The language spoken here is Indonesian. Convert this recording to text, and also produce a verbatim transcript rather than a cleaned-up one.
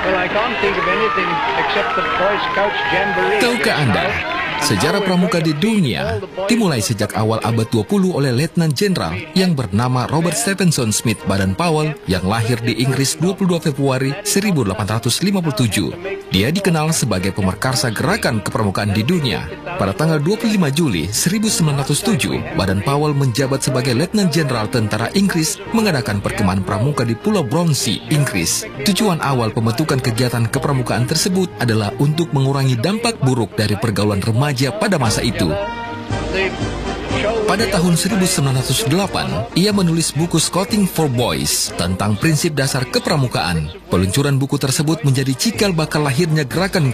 Tahukah Anda, sejarah pramuka di dunia dimulai sejak awal abad dua puluh oleh Letnan Jenderal yang bernama Robert Stephenson Smith Baden-Powell yang lahir di Inggris dua puluh dua Februari seribu delapan ratus lima puluh tujuh. Dia dikenal sebagai pemerkarsa gerakan kepramukaan di dunia. Pada tanggal dua puluh lima Juli seribu sembilan ratus tujuh, Baden-Powell menjabat sebagai Letnan Jenderal Tentara Inggris mengadakan perkemahan pramuka di Pulau Bronsey, Inggris. Tujuan awal pembentukan kegiatan kepramukaan tersebut adalah untuk mengurangi dampak buruk dari pergaulan remaja pada masa itu. Pada tahun seribu sembilan ratus delapan, ia menulis buku Scouting for Boys tentang prinsip dasar kepramukaan. Peluncuran buku tersebut menjadi cikal bakal lahirnya gerakan